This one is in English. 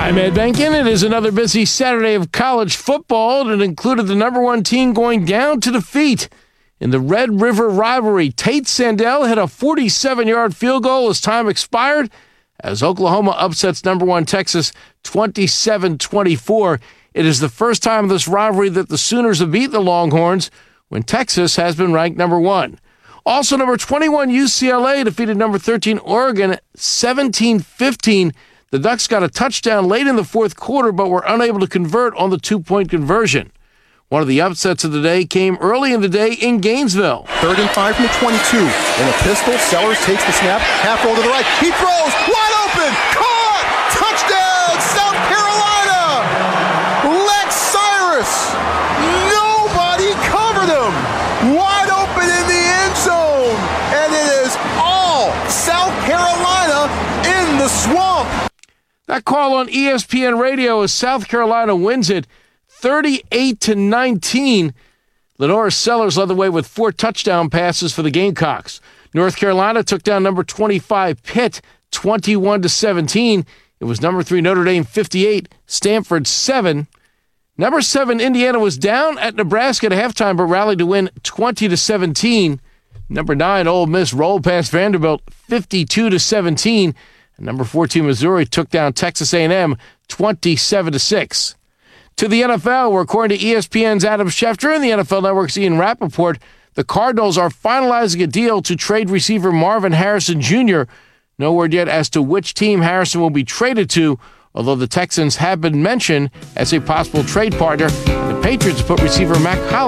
I'm Ed Benkin. It is another busy Saturday of college football, and it included the number one team going down to defeat in the Red River rivalry. Tate Sandell hit a 47-yard field goal as time expired as Oklahoma upsets number one Texas 27-24. It is the first time in this rivalry that the Sooners have beat the Longhorns when Texas has been ranked number one. Also, number 21 UCLA defeated number 13 Oregon 17-15. The Ducks got a touchdown late in the fourth quarter, but were unable to convert on the two-point conversion. One of the upsets of the day came early in the day in Gainesville. 3rd and 5 from the 22. In a pistol, Sellers takes the snap, half roll to the right. He throws, wide open, caught, touchdown, South Carolina! Lex Cyrus, nobody covered him. Wide open in the end zone, and it is all South Carolina in the swamp. That call on ESPN Radio as South Carolina wins it 38-19. Lenora Sellers led the way with 4 touchdown passes for the Gamecocks. North Carolina took down number 25 Pitt 21-17. It was number 3 Notre Dame 58, Stanford 7. Number 7 Indiana was down at Nebraska at halftime but rallied to win 20-17. Number 9 Ole Miss rolled past Vanderbilt 52-17. And number 14 Missouri took down Texas A&M 27-6. To the NFL, where according to ESPN's Adam Schefter and the NFL Network's Ian Rappaport, the Cardinals are finalizing a deal to trade receiver Marvin Harrison Jr. No word yet as to which team Harrison will be traded to, although the Texans have been mentioned as a possible trade partner. The Patriots put receiver Mac Hollins